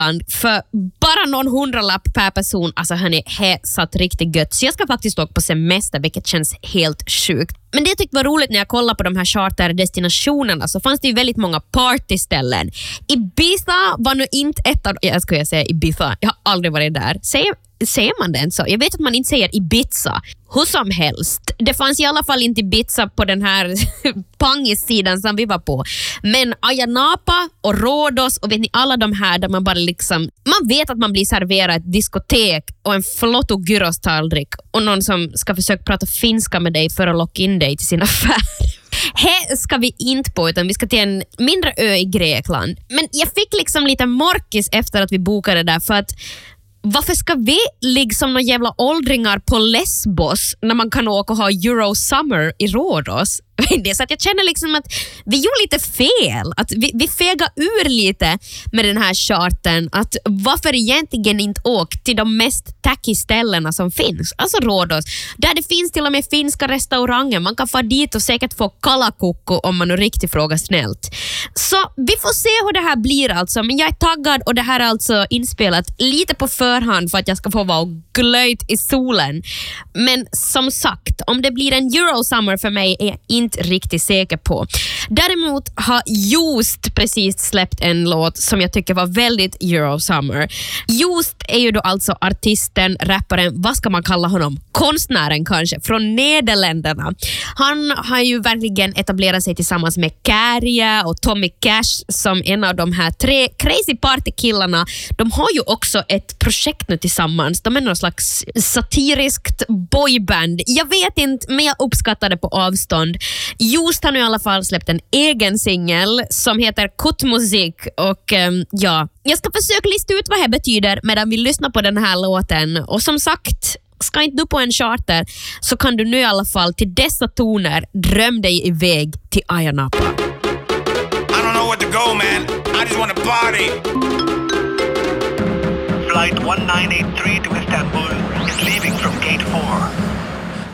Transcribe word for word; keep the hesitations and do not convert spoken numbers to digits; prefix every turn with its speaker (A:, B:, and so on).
A: Thailand för bara någon hundralapp per person. Alltså hörni, he satt riktigt gött. Så jag ska faktiskt åka på semester, vilket känns helt sjukt. Men det jag tyckte var roligt när jag kollade på de här charterdestinationerna så fanns det ju väldigt många partyställen. Ibiza var nu inte ett av... Jag ska säga Ibiza, jag har aldrig varit där. Säger, säger man det ens så? Jag vet att man inte säger Ibiza. Hur som helst. Det fanns i alla fall inte Ibiza på den här pangisidan som vi var på. Men Ayia Napa och Rhodos och vet ni alla de här där man bara liksom... Man vet att man blir serverad ett diskotek och en flotto gyrostallrik och någon som ska försöka prata finska med dig för att locka in dig till sin affär. Här ska vi inte på utan vi ska till en mindre ö i Grekland. Men jag fick liksom lite morkis efter att vi bokade där för att varför ska vi ligga som några jävla åldringar på Lesbos när man kan åka och ha Euro Summer i Rhodos? Det så att jag känner liksom att vi gjorde lite fel. Att vi, vi fegar ur lite med den här charten. Att varför egentligen inte åka till de mest tacky ställena som finns. Alltså Rhodos. Där det finns till och med finska restauranger. Man kan få dit och säkert få kalakukko om man nu riktigt frågar snällt. Så vi får se hur det här blir alltså. Men jag är taggad och det här är alltså inspelat lite på förhand för att jag ska få vara glöjt i solen. Men som sagt, om det blir en Euro Summer för mig är jag inte riktigt säker på. Däremot har Just precis släppt en låt som jag tycker var väldigt Euro Summer. Just är ju då alltså artisten, rapparen, vad ska man kalla honom? Konstnären kanske, från Nederländerna. Han har ju verkligen etablerat sig tillsammans med Kärja och Tommy Cash som en av de här tre crazy partykillarna. De har ju också ett projekt nu tillsammans. De är någon slags satiriskt boyband. Jag vet inte, men jag uppskattar det på avstånd. Just har nu i alla fall släppt en egen singel som heter Kuttmusik och um, ja, jag ska försöka lista ut vad det betyder medan vi lyssnar på den här låten. Och som sagt, ska inte du på en charter så kan du nu i alla fall till dessa toner dröm dig iväg till Ayia Napa.
B: I don't know where to go, man. I just want to party.
C: Flight one nine eight three to Istanbul is leaving from gate four.